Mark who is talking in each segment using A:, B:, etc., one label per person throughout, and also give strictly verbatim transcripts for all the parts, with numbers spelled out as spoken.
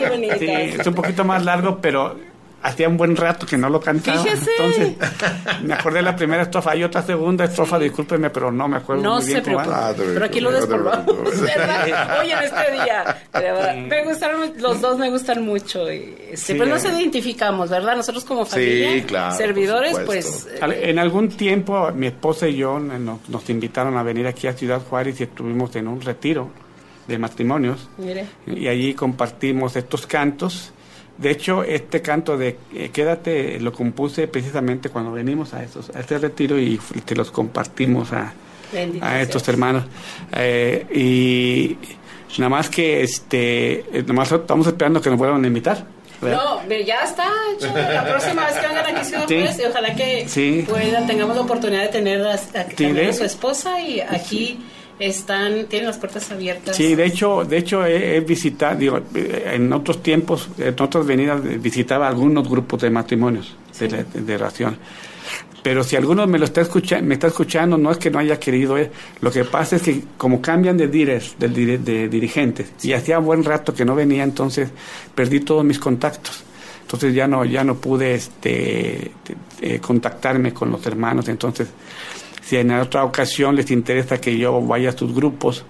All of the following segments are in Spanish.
A: qué bonito.
B: Sí, es un poquito más largo, pero hacía un buen rato que no lo cantaba.
A: Fíjese.
B: Entonces, me acordé de la primera estrofa. Hay otra segunda estrofa, discúlpeme, pero no me acuerdo
A: No
B: muy bien
A: se
B: cómo
A: preocupe.
B: va.
A: Pero aquí lo despolvamos, ¿verdad? Hoy en este día. ¿Verdad? Me gustaron, los dos me gustan mucho. Y, este,
B: Sí,
A: pues nos
B: eh.
A: identificamos, ¿verdad? Nosotros como familia,
C: Sí, claro,
A: servidores,
C: por
A: pues...
C: supuesto.
A: eh,
B: En algún tiempo, mi esposa y yo nos, nos invitaron a venir aquí a Ciudad Juárez y estuvimos en un retiro de matrimonios.
A: Mire.
B: Y allí compartimos estos cantos. De hecho, este canto de eh, Quédate lo compuse precisamente cuando venimos a, esos, a este retiro y te los compartimos a, a estos hermanos. Eh, y nada más que este, nada más estamos esperando que nos vuelvan a invitar, ¿verdad?
A: No, ya está hecho. La próxima vez que vengan aquí a Ciudad
B: Sí.
A: Juárez, y ojalá que
B: Sí.
A: puedan, tengamos la oportunidad de tener a, a, también
B: de-
A: a su esposa y aquí están, tienen las puertas abiertas.
B: Sí, de hecho, de hecho he, he visitado, digo, en otros tiempos, en otras venidas visitaba algunos grupos de matrimonios de, de, de oración. Pero si alguno me lo está escuchando, me está escuchando, no es que no haya querido, eh, lo que pasa es que como cambian de dires, de, de, de dirigentes, y hacía buen rato que no venía, entonces perdí todos mis contactos. Entonces ya no, ya no pude este eh, contactarme con los hermanos, entonces si en otra ocasión les interesa que yo vaya a sus grupos,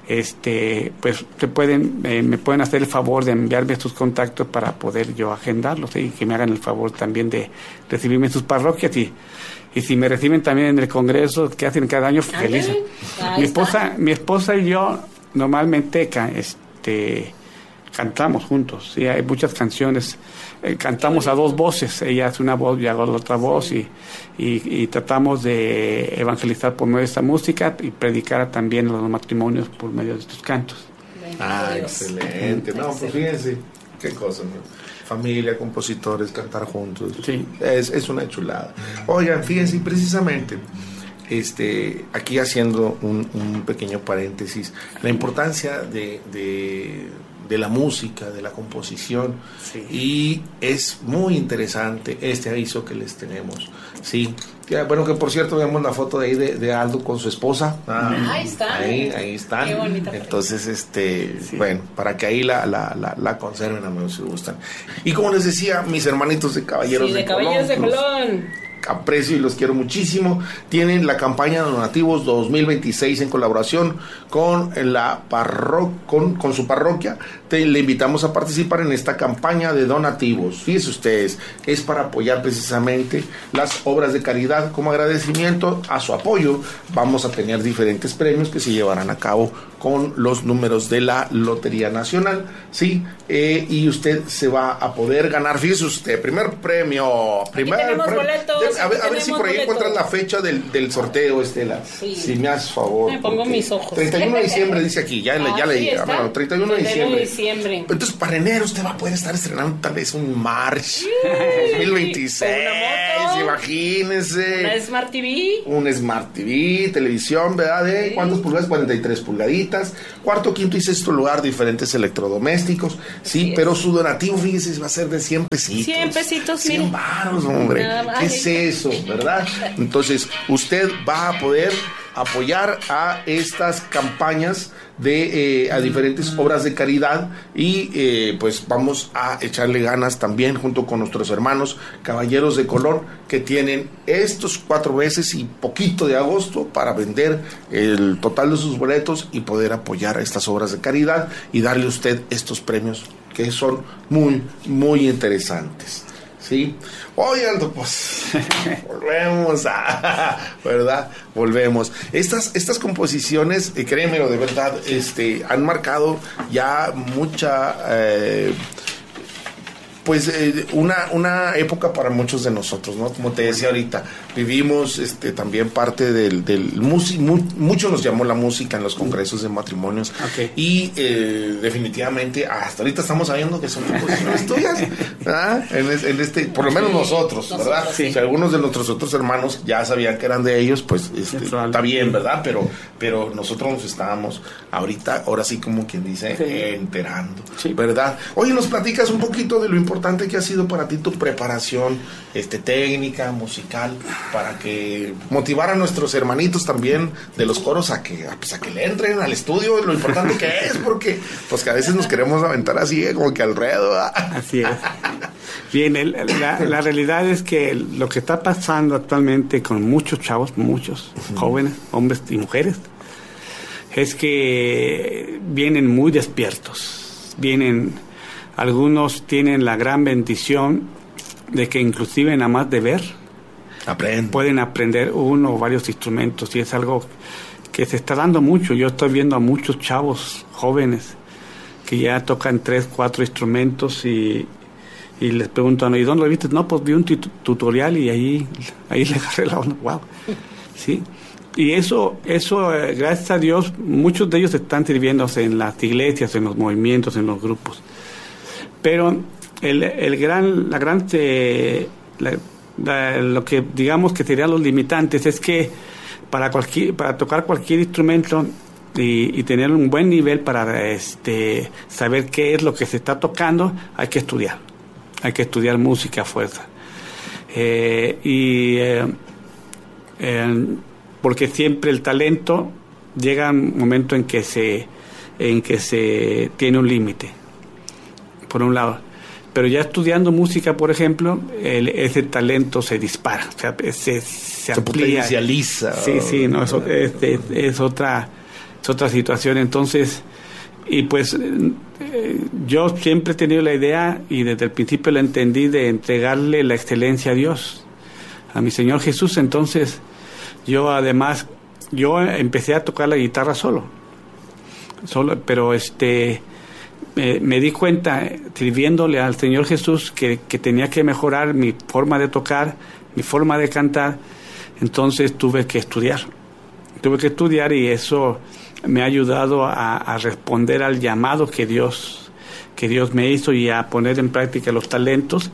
B: este, pues te pueden, eh, me pueden hacer el favor de enviarme sus contactos para poder yo agendarlos, ¿sí? Y que me hagan el favor también de recibirme en sus parroquias y, y si me reciben también en el congreso que hacen cada año, feliz. Mi esposa, mi esposa y yo normalmente ca- este, cantamos juntos, ¿sí? Hay muchas canciones. Eh, cantamos a dos voces, ella hace una voz y hago la otra voz y, y, y tratamos de evangelizar por medio de esta música y predicar también los matrimonios por medio de estos cantos.
C: Ah, excelente. No, pues fíjense, qué cosa, ¿no? Familia, compositores, cantar juntos.
B: Sí.
C: Es, es una chulada. Oigan, fíjense, precisamente, este, aquí haciendo un, un pequeño paréntesis, la importancia de, de de la música, de la composición,
B: sí.
C: Y es muy interesante este aviso que les tenemos, sí. Ya, bueno, que por cierto vemos la foto de ahí de, de Aldo con su esposa.
A: Ah, ahí está.
C: Ahí, ahí están.
A: Qué bonita.
C: Entonces, este,
B: sí.
C: Bueno, para que ahí la, la, la, la conserven, amigos, si gustan. Y como les decía, mis hermanitos de Caballeros
A: sí, de,
C: de
A: Caballeros
C: Colón,
A: de
C: los
A: Colón.
C: aprecio y los quiero muchísimo. Tienen la campaña de donativos dos mil veintiséis en colaboración con la parro con, con su parroquia. Te, le invitamos a participar en esta campaña de donativos. Fíjense ustedes, es para apoyar precisamente las obras de caridad. Como agradecimiento a su apoyo, vamos a tener diferentes premios que se llevarán a cabo con los números de la Lotería Nacional, ¿sí? Eh, y usted se va a poder ganar, fíjese usted, primer premio, primer
A: tenemos
C: premio.
A: boletos,
C: De- a ver, a ver si por ahí
A: boletos.
C: encuentras la fecha del, del sorteo, Estela.
A: Sí.
C: Si me haces favor.
A: Me pongo
C: porque
A: mis ojos.
C: treinta y uno de diciembre dice aquí, ya, le- ya
A: Ah,
C: leí.
A: sí, está.
C: Bueno, treinta y uno de diciembre.
A: diciembre.
C: Entonces, para enero usted va a poder estar estrenando tal vez un March dos mil veintiséis.
A: Una moto.
C: Imagínese.
A: Una Smart T V.
C: Un Smart T V, televisión, ¿verdad? ¿De
A: Sí.
C: cuántas pulgadas? cuarenta y tres pulgaditas. Cuarto, quinto y sexto lugar, diferentes electrodomésticos. Sí,
A: Así
C: pero
A: es.
C: su donativo, fíjese, va a ser de cien pesitos.
A: cien pesitos,
C: cien
A: mire.
C: varos, hombre.
A: Nada más.
C: ¿Qué es eso, verdad? Entonces, usted va a poder apoyar a estas campañas de eh, a diferentes obras de caridad y eh, pues vamos a echarle ganas también junto con nuestros hermanos Caballeros de Colón, que tienen estos cuatro meses y poquito de agosto para vender el total de sus boletos y poder apoyar a estas obras de caridad y darle a usted estos premios que son muy muy interesantes. ¿Sí? Oye, Aldo, pues volvemos a, ¿verdad? Volvemos. Estas, estas composiciones, eh, créemelo, de verdad, este, han marcado ya mucha, eh, pues, eh, una, una época para muchos de nosotros, ¿no? Como te decía ahorita, vivimos este, también parte del, del música, mu mucho nos llamó la música en los congresos de matrimonios.
B: Okay.
C: Y eh, definitivamente, hasta ahorita estamos sabiendo que son composiciones tuyas, ¿verdad? En, es, en este, por lo menos nosotros, ¿verdad?
A: Nosotros, sí.
C: Si algunos de nuestros otros hermanos ya sabían que eran de ellos, pues este, está bien, ¿verdad? Pero, pero nosotros nos estábamos ahorita, ahora sí como quien dice,
B: Sí.
C: enterando,
B: Sí.
C: ¿verdad? Oye, nos platicas un poquito de lo importante importante que ha sido para ti tu preparación este, técnica, musical, para que motivar a nuestros hermanitos también de los coros a que, a, pues, a que le entren al estudio, lo importante que es, porque pues que a veces nos queremos aventar así, como que al ruedo.
B: Así es. Bien, el, la, la realidad es que lo que está pasando actualmente con muchos chavos, muchos uh-huh. jóvenes, hombres y mujeres, es que vienen muy despiertos, vienen, algunos tienen la gran bendición de que inclusive nada más de ver,
C: Aprende.
B: pueden aprender uno o varios instrumentos, y es algo que se está dando mucho. Yo estoy viendo a muchos chavos jóvenes que ya tocan tres, cuatro instrumentos y, y les preguntan, ¿y dónde lo viste? No, pues vi un t- tutorial y ahí, ahí le agarré la onda, wow, ¿sí? Y eso, eso eh, gracias a Dios, muchos de ellos están sirviéndose en las iglesias, en los movimientos, en los grupos. Pero el, el gran, la gran, eh, la, la, lo que digamos que serían los limitantes es que para cualquier, para tocar cualquier instrumento y, y tener un buen nivel para este saber qué es lo que se está tocando, hay que estudiar, hay que estudiar música a fuerza. Eh, y eh, eh, porque siempre el talento llega un momento en que se en que se tiene un límite, por un lado, pero ya estudiando música, por ejemplo, el, ese talento se dispara, o sea, se, se,
C: se
B: amplía,
C: potencializa.
B: sí, sí, no, es, es, es, es otra es otra situación. Entonces, y pues eh, yo siempre he tenido la idea, y desde el principio la entendí, de entregarle la excelencia a Dios, a mi Señor Jesús. Entonces yo además, yo empecé a tocar la guitarra solo, solo, pero este me, me di cuenta, sirviéndole al Señor Jesús, que, que tenía que mejorar mi forma de tocar, mi forma de cantar. Entonces tuve que estudiar, tuve que estudiar y eso me ha ayudado a, a responder al llamado que Dios, que Dios me hizo, y a poner en práctica los talentos.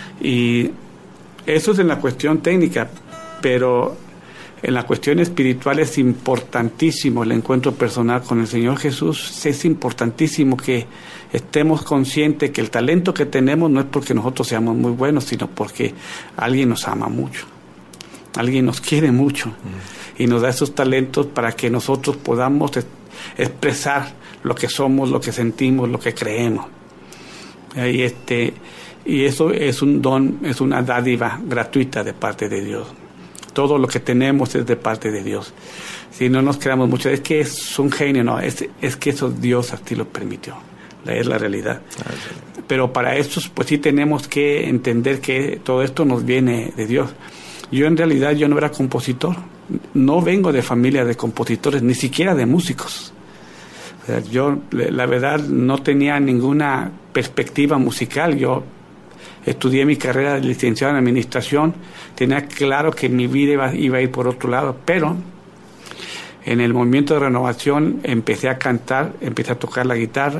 B: Y eso es en la cuestión técnica, pero en la cuestión espiritual es importantísimo el encuentro personal con el Señor Jesús. Es importantísimo que estemos conscientes que el talento que tenemos no es porque nosotros seamos muy buenos, sino porque alguien nos ama mucho, alguien nos quiere mucho, mm. y nos da esos talentos para que nosotros podamos es- expresar lo que somos, lo que sentimos, lo que creemos. Y, este, y eso es un don, es una dádiva gratuita de parte de Dios. Todo lo que tenemos es de parte de Dios. Si no nos creamos mucho, es que es un genio, no, es, es que eso Dios así lo permitió, es la realidad. Pero para eso, pues sí tenemos que entender que todo esto nos viene de Dios. Yo en realidad yo no era compositor, no vengo de familia de compositores, ni siquiera de músicos. O sea, yo la verdad no tenía ninguna perspectiva musical. Yo estudié mi carrera de licenciado en administración, tenía claro que mi vida iba, iba a ir por otro lado, pero en el movimiento de renovación empecé a cantar, empecé a tocar la guitarra,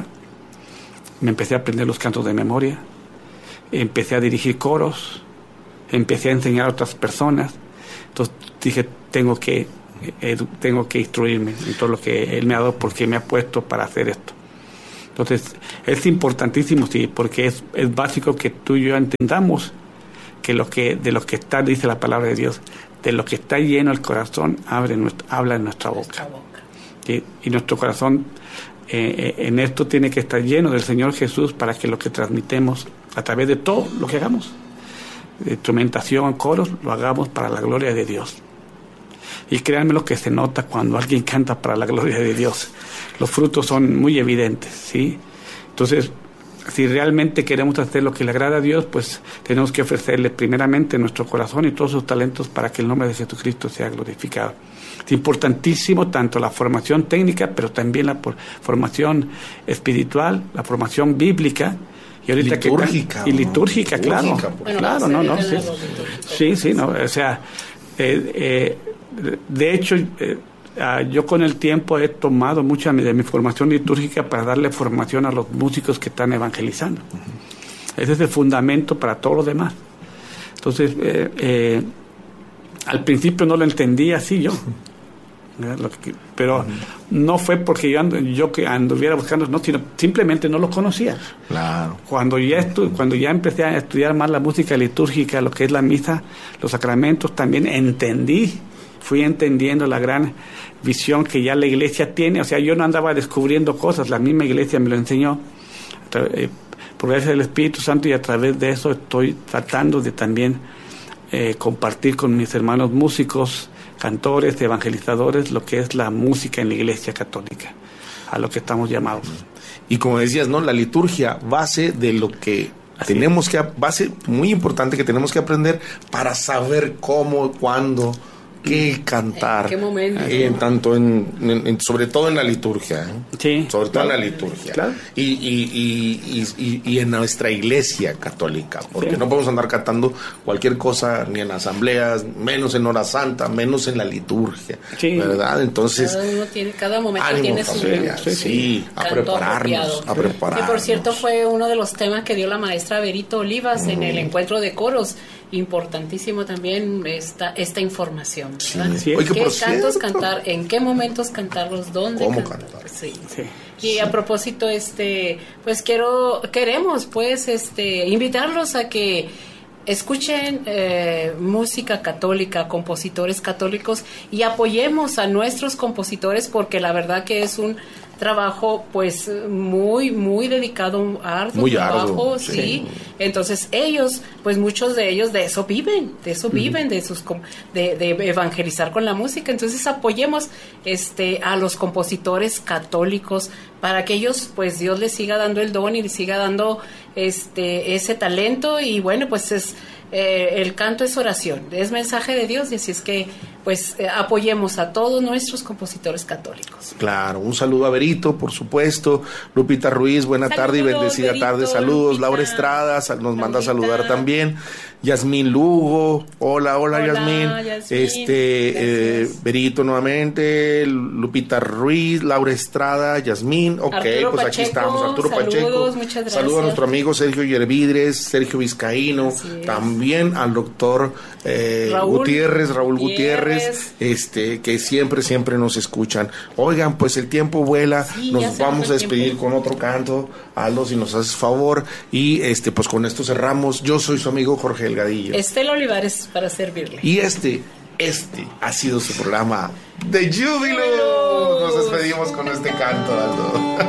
B: me empecé a aprender los cantos de memoria, empecé a dirigir coros, empecé a enseñar a otras personas. Entonces dije, tengo que, eh, tengo que instruirme en todo lo que Él me ha dado, porque me ha puesto para hacer esto. Entonces, es importantísimo, sí, porque es, es básico que tú y yo entendamos que lo que de lo que está, dice la palabra de Dios, de lo que está lleno el corazón, abre nuestra, habla en nuestra boca. Nuestra boca. ¿Sí? Y nuestro corazón eh, en esto tiene que estar lleno del Señor Jesús, para que lo que transmitemos a través de todo lo que hagamos, de instrumentación, coros, lo hagamos para la gloria de Dios. Y créanme lo que se nota cuando alguien canta para la gloria de Dios. Los frutos son muy evidentes, ¿sí? Entonces, si realmente queremos hacer lo que le agrada a Dios, pues tenemos que ofrecerle primeramente nuestro corazón y todos sus talentos para que el nombre de Jesucristo sea glorificado. Es importantísimo tanto la formación técnica, pero también la por, formación espiritual, la formación bíblica. Y ahorita
C: litúrgica,
B: que, y litúrgica,
C: ¿no?
B: claro,
C: Litúrgica,
A: bueno,
B: claro, no, no, sí, sí, sí, no, o sea, eh, eh, de hecho, eh, uh, yo con el tiempo he tomado mucha de mi formación litúrgica para darle formación a los músicos que están evangelizando. Uh-huh. Ese es el fundamento para todo lo demás. Entonces, eh, eh, al principio no lo entendía así yo, Lo que, pero uh-huh. no fue porque yo, ando, yo que anduviera buscando, no, sino simplemente no lo conocía.
C: Claro.
B: Cuando ya, estu, cuando ya empecé a estudiar más la música litúrgica, lo que es la misa, los sacramentos, también entendí, fui entendiendo la gran visión que ya la iglesia tiene. O sea, yo no andaba descubriendo cosas, la misma iglesia me lo enseñó. Eh, por gracia del Espíritu Santo, y a través de eso estoy tratando de también eh, compartir con mis hermanos músicos, cantores, evangelizadores, lo que es la música en la Iglesia Católica, a lo que estamos llamados.
C: Y como decías, ¿no? La liturgia, base de lo que Así tenemos que, base muy importante que tenemos que aprender para saber cómo, cuándo, qué cantar.
A: ¿En qué momento?
C: Eh, tanto en, en, en, sobre todo en la liturgia. ¿eh?
B: Sí.
C: Sobre todo
B: claro.
C: en la liturgia.
B: Claro.
C: Y, y, y, y, y en nuestra iglesia católica. Porque sí. no podemos andar cantando cualquier cosa, ni en asambleas, menos en hora santa, menos en la liturgia. Sí. ¿Verdad? Entonces.
A: Cada uno tiene, cada momento
C: ánimo,
A: tiene su.
C: Familia, sí, sí, sí. A prepararnos. A prepararnos.
A: Que por cierto fue uno de los temas que dio la maestra Berito Olivas mm. en el encuentro de coros. Importantísimo también esta esta información, ¿verdad?
C: Sí, sí.
A: Oye, ¿qué cantos
C: cierto?
A: cantar? ¿En qué momentos cantarlos? ¿Dónde
C: ¿Cómo
A: cantar?
C: cantar?
A: Sí.
B: Sí.
A: Y a propósito, este, pues quiero, queremos, pues, este, invitarlos a que escuchen eh, música católica, compositores católicos, y apoyemos a nuestros compositores, porque la verdad que es un trabajo pues muy muy dedicado, arduo
C: muy
A: trabajo,
C: arduo,
A: sí.
C: sí.
A: Entonces ellos, pues muchos de ellos de eso viven, de eso uh-huh. viven, de sus de, de evangelizar con la música. Entonces apoyemos este a los compositores católicos para que ellos, pues Dios les siga dando el don y les siga dando este ese talento. Y bueno, pues es eh, el canto es oración, es mensaje de Dios, y así es que pues eh, apoyemos a todos nuestros compositores católicos.
C: Claro, un saludo a Berito, por supuesto. Lupita Ruiz, buena Saludos, tarde y bendecida Berito, tarde. Saludos. Lupita. Laura Estrada nos Laurita. Manda a saludar también. Yasmín Lugo, hola, hola, hola Yasmín. Yasmín. Este, eh, Berito nuevamente, Lupita Ruiz, Laura Estrada, Yasmín. Ok,
A: Arturo
C: pues
A: Pacheco,
C: aquí estamos. Arturo
A: saludos,
C: Pacheco.
A: Muchas gracias.
C: Saludos a nuestro amigo Sergio Yervidres, Sergio Vizcaíno, también al doctor eh, Raúl Gutiérrez, Raúl Gutiérrez. Gutiérrez, este, que siempre, siempre nos escuchan. Oigan, pues el tiempo vuela, sí, nos vamos a despedir tiempo. Con otro canto. Aldo, si nos haces favor, y este, pues con esto cerramos. Yo soy su amigo Jorge Delgadillo.
A: Estela Olivares para servirle.
C: Y este, este ha sido su programa de Júbilo. Nos despedimos con este canto, Aldo.